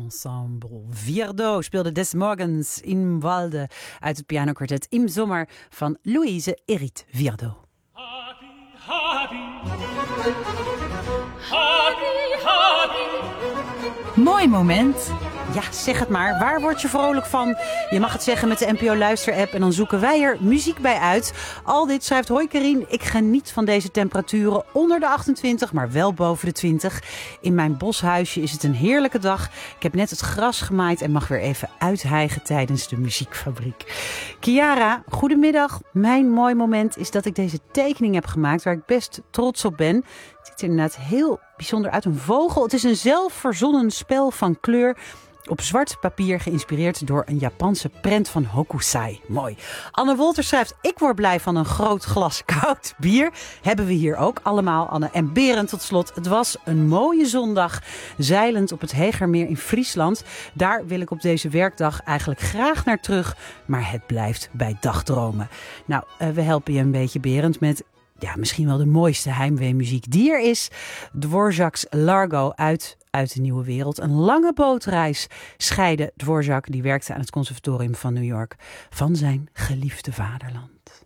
Ensemble. Viardot speelde des Morgens in Walde uit het pianokwartet Im Sommer van Louise Erit Viardot. Happy, happy. Happy, happy. Mooi moment. Ja, zeg het maar. Waar word je vrolijk van? Je mag het zeggen met de NPO Luister-app en dan zoeken wij er muziek bij uit. Al dit schrijft Hoi Karien. Ik geniet van deze temperaturen onder de 28, maar wel boven de 20. In mijn boshuisje is het een heerlijke dag. Ik heb net het gras gemaaid en mag weer even uithijgen tijdens de muziekfabriek. Chiara, goedemiddag. Mijn mooi moment is dat ik deze tekening heb gemaakt waar ik best trots op ben. Het ziet er inderdaad heel bijzonder uit. Een vogel. Het is een zelfverzonnen spel van kleur. Op zwart papier geïnspireerd door een Japanse prent van Hokusai. Mooi. Anne Wolters schrijft: ik word blij van een groot glas koud bier. Hebben we hier ook allemaal, Anne. En Berend tot slot. Het was een mooie zondag. Zeilend op het Hegermeer in Friesland. Daar wil ik op deze werkdag eigenlijk graag naar terug. Maar het blijft bij dagdromen. Nou, we helpen je een beetje, Berend, met misschien wel de mooiste heimweemuziek die er is. Dvorak's Largo uit de Nieuwe Wereld. Een lange bootreis scheidde Dvorak, die werkte aan het conservatorium van New York, van zijn geliefde vaderland.